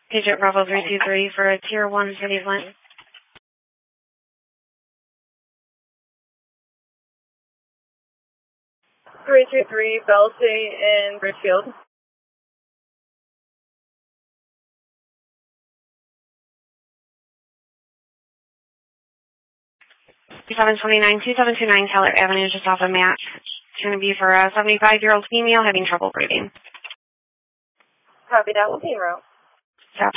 Agent Bravo 323 for a Tier 1 City Flint. 323 Bell City in Bridgefield. 729, 2729 Keller Avenue, just off of Matt. It's going to be for a 75-year-old female having trouble breathing. Copy that, we'll team route.